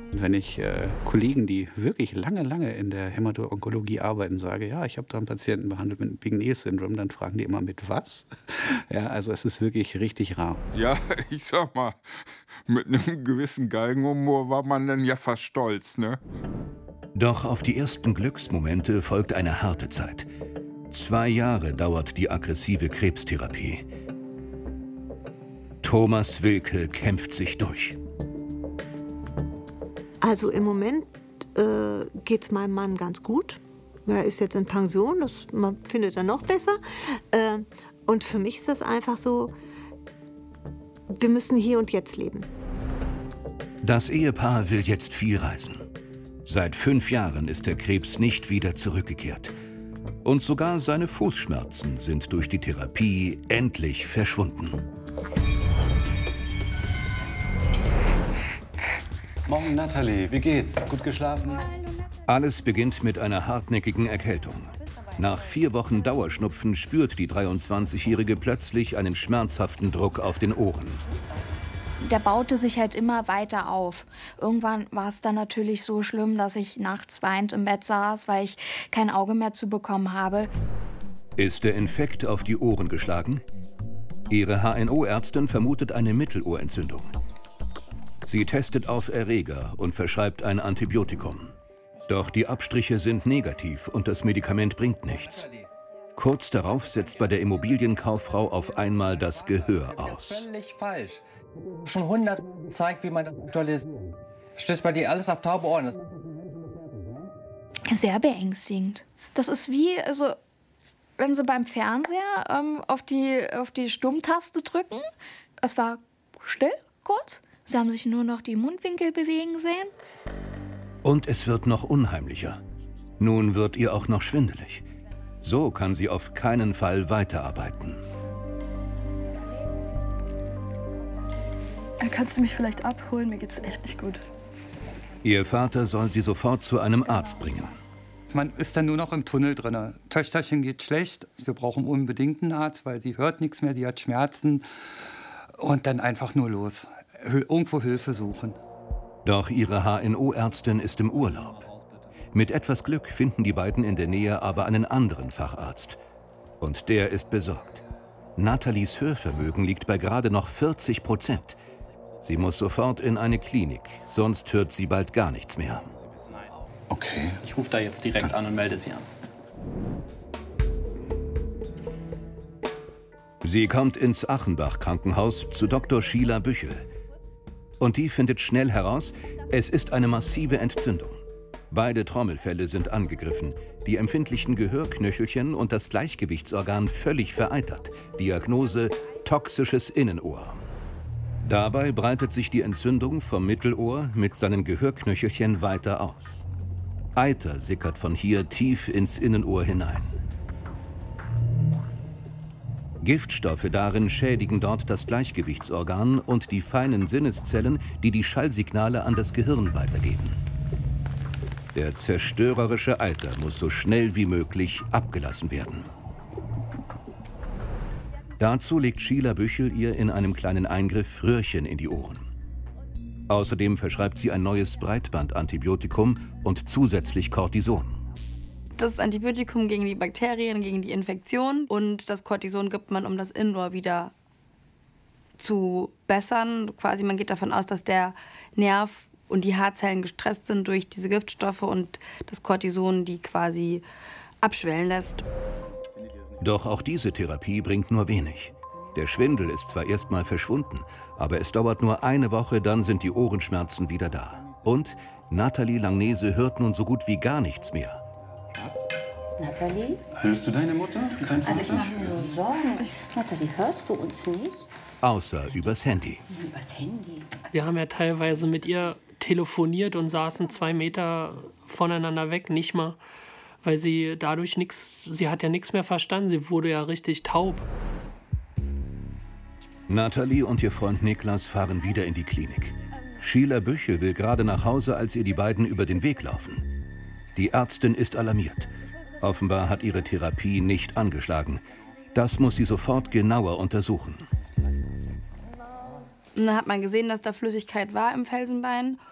Wenn ich Kollegen, die wirklich lange, lange in der Hämato-Onkologie arbeiten, sage, ja, ich habe da einen Patienten behandelt mit einem Pigné-Syndrom, dann fragen die immer, mit was? Ja, also es ist wirklich richtig rar. Ja, ich sag mal, mit einem gewissen Galgenhumor war man dann ja fast stolz, ne? Doch auf die ersten Glücksmomente folgt eine harte Zeit. 2 Jahre dauert die aggressive Krebstherapie. Thomas Wilke kämpft sich durch. Also im Moment geht es meinem Mann ganz gut. Er ist jetzt in Pension, man findet er noch besser. Und für mich ist das einfach so, wir müssen hier und jetzt leben. Das Ehepaar will jetzt viel reisen. Seit 5 Jahren ist der Krebs nicht wieder zurückgekehrt. Und sogar seine Fußschmerzen sind durch die Therapie endlich verschwunden. Morgen, Natalie. Wie geht's? Gut geschlafen? Alles beginnt mit einer hartnäckigen Erkältung. Nach 4 Wochen Dauerschnupfen spürt die 23-Jährige plötzlich einen schmerzhaften Druck auf den Ohren. Der baute sich halt immer weiter auf. Irgendwann war es dann natürlich so schlimm, dass ich nachts weinend im Bett saß, weil ich kein Auge mehr zu bekommen habe. Ist der Infekt auf die Ohren geschlagen? Ihre HNO-Ärztin vermutet eine Mittelohrentzündung. Sie testet auf Erreger und verschreibt ein Antibiotikum. Doch die Abstriche sind negativ und das Medikament bringt nichts. Kurz darauf setzt bei der Immobilienkauffrau auf einmal das Gehör aus. Völlig falsch. Schon 100 zeigt, wie man das aktualisiert. Stößt bei dir alles auf taube Ohren. Sehr beängstigend. Das ist wie, also, wenn Sie beim Fernseher auf die Stummtaste drücken. Es war still, kurz. Sie haben sich nur noch die Mundwinkel bewegen sehen. Und es wird noch unheimlicher. Nun wird ihr auch noch schwindelig. So kann sie auf keinen Fall weiterarbeiten. Kannst du mich vielleicht abholen? Mir geht's echt nicht gut. Ihr Vater soll sie sofort zu einem Arzt bringen. Man ist dann nur noch im Tunnel drin. Töchterchen geht schlecht. Wir brauchen unbedingt einen Arzt, weil sie hört nichts mehr, sie hat Schmerzen. Und dann einfach nur los. Irgendwo Hilfe suchen. Doch ihre HNO-Ärztin ist im Urlaub. Mit etwas Glück finden die beiden in der Nähe aber einen anderen Facharzt. Und der ist besorgt. Nathalies Hörvermögen liegt bei gerade noch 40%. Sie muss sofort in eine Klinik, sonst hört sie bald gar nichts mehr. Okay. Ich rufe da jetzt direkt an und melde Sie an. Sie kommt ins Achenbach-Krankenhaus zu Dr. Sheila Büchel. Und die findet schnell heraus, es ist eine massive Entzündung. Beide Trommelfelle sind angegriffen, die empfindlichen Gehörknöchelchen und das Gleichgewichtsorgan völlig vereitert. Diagnose: toxisches Innenohr. Dabei breitet sich die Entzündung vom Mittelohr mit seinen Gehörknöchelchen weiter aus. Eiter sickert von hier tief ins Innenohr hinein. Giftstoffe darin schädigen dort das Gleichgewichtsorgan und die feinen Sinneszellen, die die Schallsignale an das Gehirn weitergeben. Der zerstörerische Eiter muss so schnell wie möglich abgelassen werden. Dazu legt Sheila Büchel ihr in einem kleinen Eingriff Röhrchen in die Ohren. Außerdem verschreibt sie ein neues Breitbandantibiotikum und zusätzlich Cortison. Das Antibiotikum gegen die Bakterien, gegen die Infektion und das Cortison gibt man, um das Innenohr wieder zu bessern. Quasi man geht davon aus, dass der Nerv und die Haarzellen gestresst sind durch diese Giftstoffe und das Cortison die quasi abschwellen lässt. Doch auch diese Therapie bringt nur wenig. Der Schwindel ist zwar erstmal verschwunden, aber es dauert nur eine Woche, dann sind die Ohrenschmerzen wieder da. Und Nathalie Langnese hört nun so gut wie gar nichts mehr. Nathalie? Hörst du deine Mutter? Also ich mache mir so Sorgen. Nathalie, hörst du uns nicht? Außer übers Handy. Übers Handy? Wir haben ja teilweise mit ihr telefoniert und saßen 2 Meter voneinander weg, nicht mal. Weil sie dadurch sie hat ja nichts mehr verstanden, sie wurde ja richtig taub. Nathalie und ihr Freund Niklas fahren wieder in die Klinik. Sheila Büchel will gerade nach Hause, als ihr die beiden über den Weg laufen. Die Ärztin ist alarmiert. Offenbar hat ihre Therapie nicht angeschlagen. Das muss sie sofort genauer untersuchen. Und dann hat man gesehen, dass da Flüssigkeit war im Felsenbein.